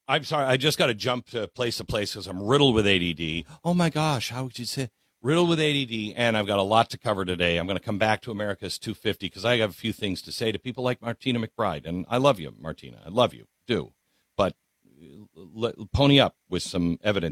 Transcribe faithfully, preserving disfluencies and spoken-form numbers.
I'm sorry. I just got to jump to place to place because I'm riddled with A D D. Oh, my gosh. How would you say? Riddled with A D D, and I've got a lot to cover today. I'm going to come back to America's two fifty because I have a few things to say to people like Martina McBride. And I love you, Martina. I love you. Do. But uh, l- pony up with some evidence.